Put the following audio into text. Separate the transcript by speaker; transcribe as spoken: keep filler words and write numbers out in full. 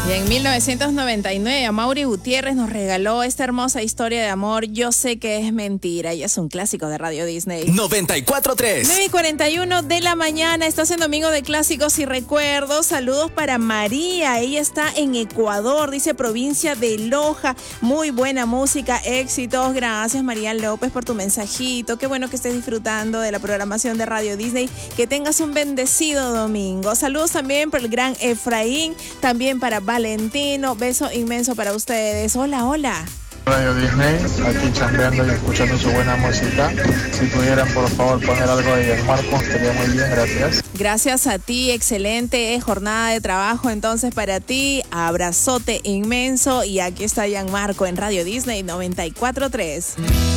Speaker 1: Y en mil novecientos noventa y nueve, Amaury Gutiérrez nos regaló esta hermosa historia de amor, Yo sé que es mentira, y es un clásico de Radio Disney.
Speaker 2: noventa y cuatro punto tres.
Speaker 1: nueve y cuarenta y uno de la mañana, estás en Domingo de Clásicos y Recuerdos. Saludos para María, ella está en Ecuador, dice provincia de Loja. Muy buena música, éxitos. Gracias, María López, por tu mensajito. Qué bueno que estés disfrutando de la programación de Radio Disney. Que tengas un bendecido domingo. Saludos también para el gran Efraín, también para Valentino, beso inmenso para ustedes. Hola, hola.
Speaker 3: Radio Disney, aquí chambeando y escuchando su buena música. Si pudieran, por favor, poner algo de Gianmarco, estaría muy bien, gracias.
Speaker 1: Gracias a ti, excelente jornada de trabajo entonces para ti. Abrazote inmenso y aquí está Gianmarco en Radio Disney noventa y cuatro punto tres.